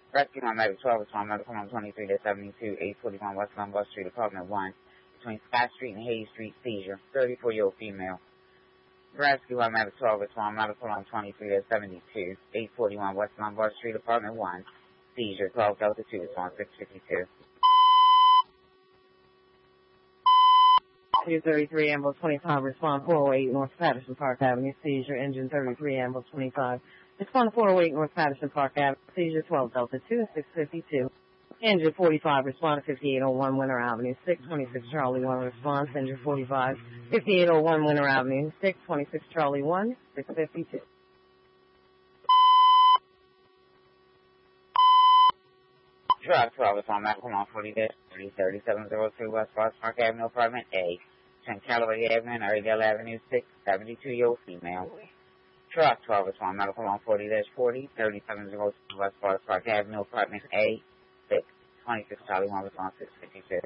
Rescue on Medical 12, respond Medical on 23 to 72, 841 West Lombard Street, apartment 1, between Scott Street and Hayes Street, seizure, 34-year-old female. Rescue on Medical 12, respond Medical on 23 to 72, 841 West Lombard Street, apartment 1, seizure, 12 Delta 2, respond 652. 233 Ambulance 25, respond 408 North Patterson Park Avenue, seizure, engine 33 Ambulance 25. Respond 408 North Patterson Park Avenue, seizure 12 Delta 2 and 652. Engine 45, respond to 5801 Winter Avenue, 626 Charlie 1, response, engine 45, 5801 Winter Avenue, 626 Charlie 1, 652. Drug 12 is on Medical on 3702 West Fox Park Avenue, apartment A, between Callaway Avenue and Airedale Avenue, 672-year-old female. Truck 12 is on Medical on 40-40, 3702 West Forest Park Avenue, apartment A, 626 Charlie 1, response 652.